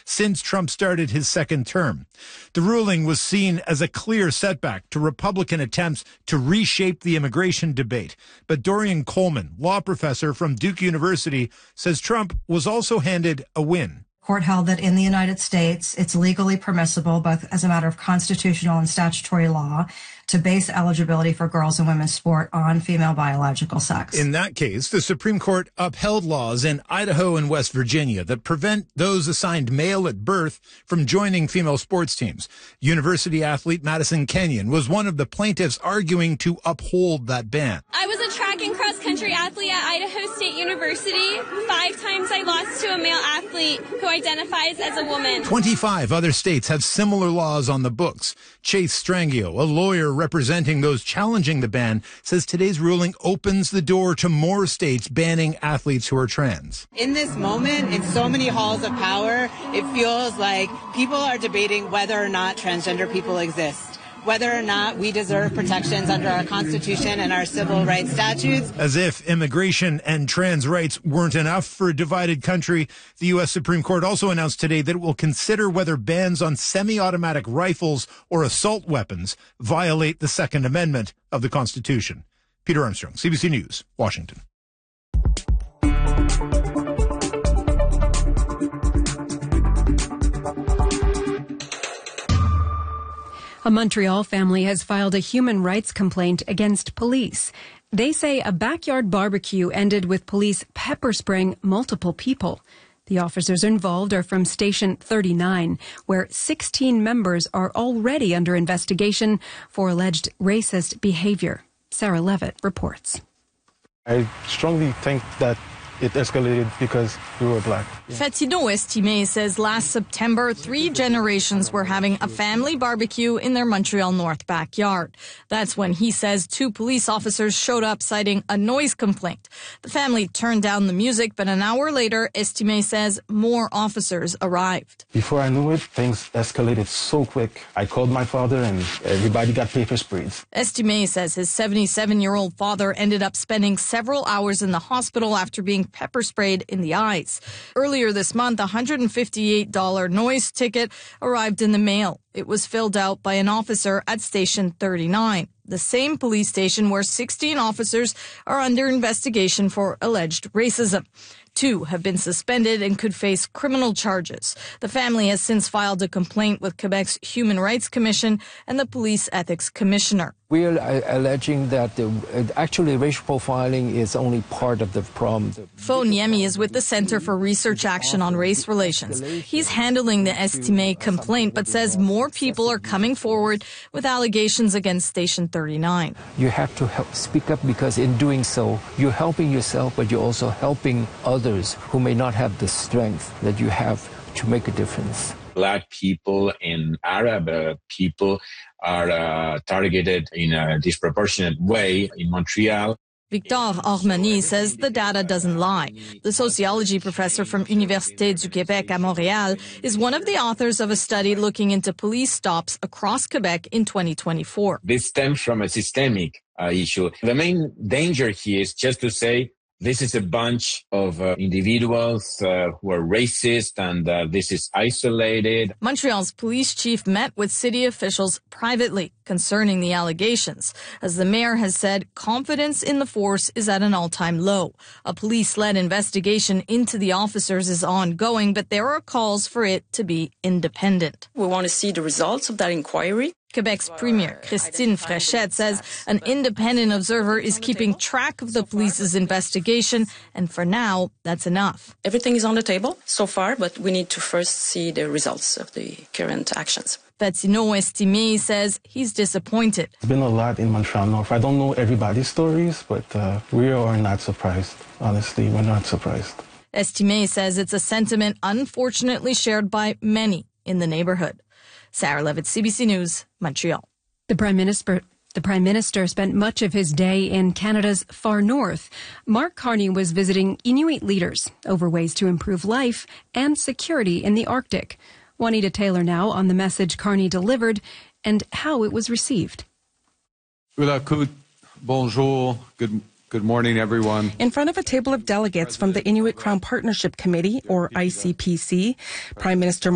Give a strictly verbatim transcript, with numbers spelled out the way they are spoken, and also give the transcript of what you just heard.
since Trump started his second term. The ruling was seen as a clear setback to Republican attempts to reshape the immigration debate. But Dorian Coleman, law professor from Duke University, says Trump was also handed a win. Court held that in the United States, it's legally permissible, both as a matter of constitutional and statutory law, to base eligibility for girls and women's sport on female biological sex. In that case, the Supreme Court upheld laws in Idaho and West Virginia that prevent those assigned male at birth from joining female sports teams. University athlete Madison Kenyon was one of the plaintiffs arguing to uphold that ban. I was a track and cross country athlete at Idaho State University. Five times I lost to a male athlete who identifies as a woman. twenty-five other states have similar laws on the books. Chase Strangio, a lawyer representing those challenging the ban, says today's ruling opens the door to more states banning athletes who are trans. In this moment, in so many halls of power, it feels like people are debating whether or not transgender people exist, whether or not we deserve protections under our Constitution and our civil rights statutes. As if immigration and trans rights weren't enough for a divided country, the U S Supreme Court also announced today that it will consider whether bans on semi-automatic rifles or assault weapons violate the Second Amendment of the Constitution. Peter Armstrong, C B C News, Washington. A Montreal family has filed a human rights complaint against police. They say a backyard barbecue ended with police pepper spraying multiple people. The officers involved are from Station thirty-nine, where sixteen members are already under investigation for alleged racist behavior. Sarah Levitt reports. I strongly think that it escalated because we were black. Yeah. Fatino Estimé says last September, three generations were having a family barbecue in their Montreal North backyard. That's when he says two police officers showed up citing a noise complaint. The family turned down the music, but an hour later, Estimé says more officers arrived. Before I knew it, things escalated so quick. I called my father and everybody got paper sprayed. Estimé says his seventy-seven-year-old father ended up spending several hours in the hospital after being pepper sprayed in the eyes. Earlier this month, a one hundred fifty-eight dollars noise ticket arrived in the mail. It was filled out by an officer at Station thirty-nine, the same police station where sixteen officers are under investigation for alleged racism. Two have been suspended and could face criminal charges. The family has since filed a complaint with Quebec's Human Rights Commission and the Police Ethics Commissioner. We are alleging that the, actually racial profiling is only part of the problem. Fo Niemi is with the Center for Research Action on Race Relations. He's handling the Estimé complaint, but says more people are coming forward with allegations against Station thirty-nine. You have to help speak up, because in doing so, you're helping yourself, but you're also helping others who may not have the strength that you have to make a difference. Black people and Arab uh, people are uh, targeted in a disproportionate way in Montreal. Victor Armani says the data doesn't lie. The sociology professor from Université du Québec à Montréal is one of the authors of a study looking into police stops across Quebec in twenty twenty-four. This stems from a systemic uh, issue. The main danger here is just to say, this is a bunch of uh, individuals uh, who are racist, and uh, this is isolated. Montreal's police chief met with city officials privately concerning the allegations. As the mayor has said, confidence in the force is at an all-time low. A police-led investigation into the officers is ongoing, but there are calls for it to be independent. We want to see the results of that inquiry. Quebec's Premier Christine Fréchette says an independent observer is keeping track of the police's investigation, and for now, that's enough. Everything is on the table so far, but we need to first see the results of the current actions. Fatino Estimé says he's disappointed. It's been a lot in Montreal North. I don't know everybody's stories, but uh, we are not surprised. Honestly, we're not surprised. Estimé says it's a sentiment unfortunately shared by many in the neighborhood. Sarah Levitt, C B C News, Montreal. The Prime Minister The Prime Minister spent much of his day in Canada's far north. Mark Carney was visiting Inuit leaders over ways to improve life and security in the Arctic. Juanita Taylor now on the message Carney delivered and how it was received. Ulakut, bonjour, good Good morning, everyone. In front of a table of delegates from the Inuit Crown Partnership Committee, or I C P C, Prime Minister